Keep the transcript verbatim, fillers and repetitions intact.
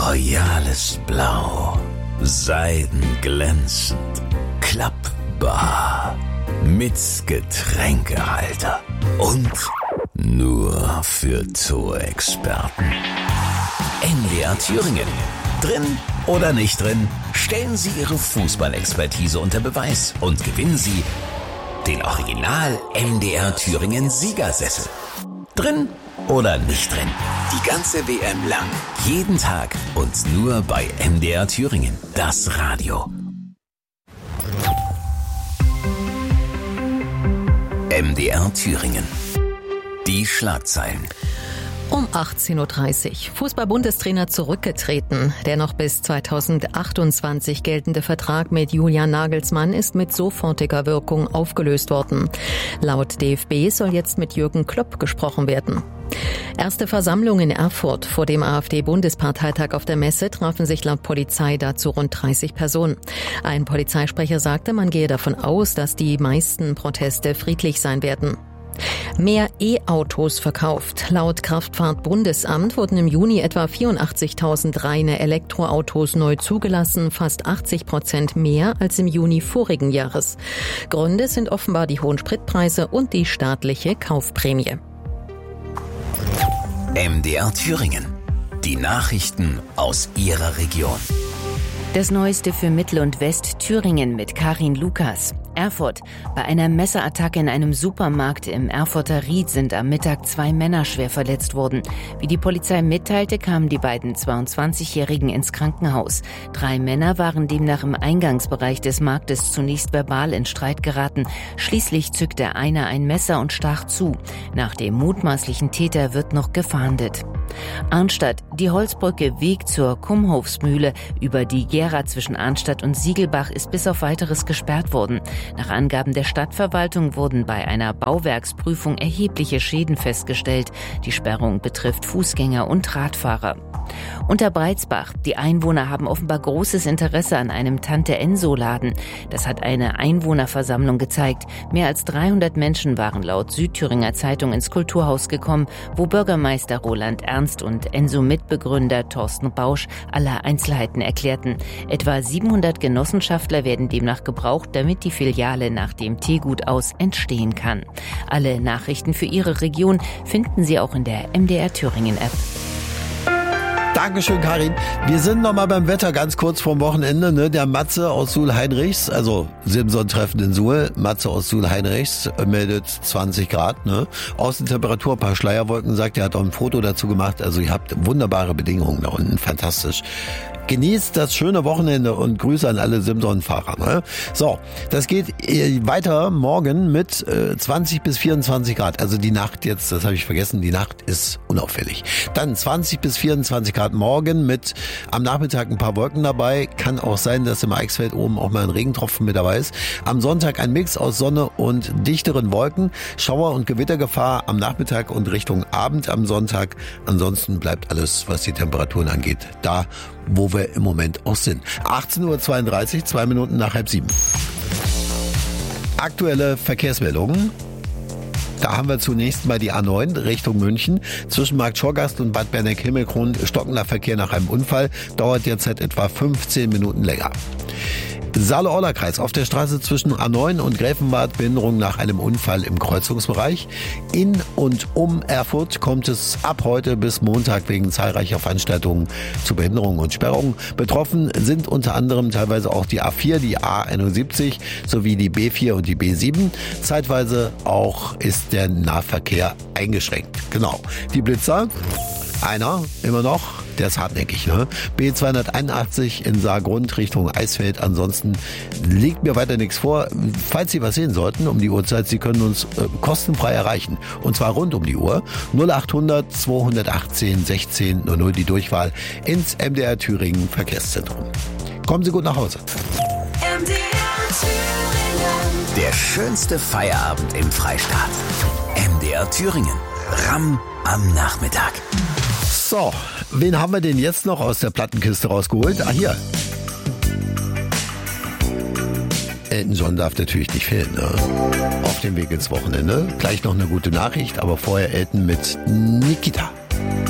royales Blau, seidenglänzend, klappbar, mit Getränkehalter und nur für Zoo-Experten. N D R Thüringen. Drin oder nicht drin, stellen Sie Ihre Fußballexpertise unter Beweis und gewinnen Sie den Original N D R Thüringen Siegersessel. Drin oder nicht drin, die ganze W M lang, jeden Tag und nur bei N D R Thüringen, das Radio. N D R Thüringen. Die Schlagzeilen. Um achtzehn Uhr dreißig. Fußball-Bundestrainer zurückgetreten. Der noch bis zweitausendachtundzwanzig geltende Vertrag mit Julian Nagelsmann ist mit sofortiger Wirkung aufgelöst worden. Laut D F B soll jetzt mit Jürgen Klopp gesprochen werden. Erste Versammlung in Erfurt. Vor dem AfD-Bundesparteitag auf der Messe trafen sich laut Polizei dazu rund dreißig Personen. Ein Polizeisprecher sagte, man gehe davon aus, dass die meisten Proteste friedlich sein werden. Mehr E-Autos verkauft. Laut Kraftfahrtbundesamt wurden im Juni etwa vierundachtzigtausend reine Elektroautos neu zugelassen, fast achtzig Prozent mehr als im Juni vorigen Jahres. Gründe sind offenbar die hohen Spritpreise und die staatliche Kaufprämie. N D R Thüringen. Die Nachrichten aus Ihrer Region. Das Neueste für Mittel- und Westthüringen mit Karin Lukas. Erfurt. Bei einer Messerattacke in einem Supermarkt im Erfurter Ried sind am Mittag zwei Männer schwer verletzt worden. Wie die Polizei mitteilte, kamen die beiden zweiundzwanzigjährigen ins Krankenhaus. Drei Männer waren demnach im Eingangsbereich des Marktes zunächst verbal in Streit geraten. Schließlich zückte einer ein Messer und stach zu. Nach dem mutmaßlichen Täter wird noch gefahndet. Arnstadt. Die Holzbrücke Weg zur Kumhofsmühle über die Gera zwischen Arnstadt und Siegelbach ist bis auf Weiteres gesperrt worden. Nach Angaben der Stadtverwaltung wurden bei einer Bauwerksprüfung erhebliche Schäden festgestellt. Die Sperrung betrifft Fußgänger und Radfahrer. Unterbreizbach. Die Einwohner haben offenbar großes Interesse an einem Tante-Enso-Laden. Das hat eine Einwohnerversammlung gezeigt. Mehr als dreihundert Menschen waren laut Südthüringer Zeitung ins Kulturhaus gekommen, wo Bürgermeister Roland Ernst und Enso-Mitbegründer Thorsten Bausch alle Einzelheiten erklärten. Etwa siebenhundert Genossenschaftler werden demnach gebraucht, damit die Filiale nach dem Teegut aus entstehen kann. Alle Nachrichten für Ihre Region finden Sie auch in der M D R Thüringen App. Dankeschön, Karin. Wir sind noch mal beim Wetter ganz kurz vorm Wochenende. Ne? Der Matze aus Suhl-Heinrichs, also Simson-Treffen in Suhl, Matze aus Suhl-Heinrichs meldet zwanzig Grad. Ne? Außentemperatur, ein paar Schleierwolken, sagt er, hat auch ein Foto dazu gemacht. Also ihr habt wunderbare Bedingungen da unten, fantastisch. Genießt das schöne Wochenende und Grüße an alle Simson-Fahrer. Ne? So, das geht weiter morgen mit äh, zwanzig bis vierundzwanzig Grad. Also die Nacht jetzt, das habe ich vergessen, die Nacht ist unauffällig. Dann zwanzig bis vierundzwanzig Grad morgen mit am Nachmittag ein paar Wolken dabei. Kann auch sein, dass im Eichsfeld oben auch mal ein Regentropfen mit dabei ist. Am Sonntag ein Mix aus Sonne und dichteren Wolken. Schauer- und Gewittergefahr am Nachmittag und Richtung Abend am Sonntag. Ansonsten bleibt alles, was die Temperaturen angeht, da, wo wir im Moment auch sind. achtzehn Uhr zweiunddreißig, zwei Minuten nach halb sieben. Aktuelle Verkehrsmeldungen. Da haben wir zunächst mal die A neun Richtung München. Zwischen Markt Schorgast und Bad Berneck-Himmelkron stockender Verkehr nach einem Unfall. Dauert derzeit etwa fünfzehn Minuten länger. Saale-Orla-Kreis auf der Straße zwischen A neun und Gräfenbad, Behinderung nach einem Unfall im Kreuzungsbereich. In und um Erfurt kommt es ab heute bis Montag wegen zahlreicher Veranstaltungen zu Behinderungen und Sperrungen. Betroffen sind unter anderem teilweise auch die A vier, die A einundsiebzig sowie die B vier und die B sieben. Zeitweise auch ist der Nahverkehr eingeschränkt. Genau. Die Blitzer, einer immer noch. Der ist hartnäckig, ne? B zweihunderteinundachtzig in Saargrund Richtung Eisfeld. Ansonsten liegt mir weiter nichts vor. Falls Sie was sehen sollten um die Uhrzeit, Sie können uns äh, kostenfrei erreichen. Und zwar rund um die Uhr. null achthundert zweihundertachtzehn sechzehn null null die Durchwahl ins M D R Thüringen Verkehrszentrum. Kommen Sie gut nach Hause. M D R Thüringen. Der schönste Feierabend im Freistaat. M D R Thüringen. Ramm am Nachmittag. So, wen haben wir denn jetzt noch aus der Plattenkiste rausgeholt? Ah, hier. Elton John darf natürlich nicht fehlen, ne? Auf dem Weg ins Wochenende. Gleich noch eine gute Nachricht, aber vorher Elton mit Nikita.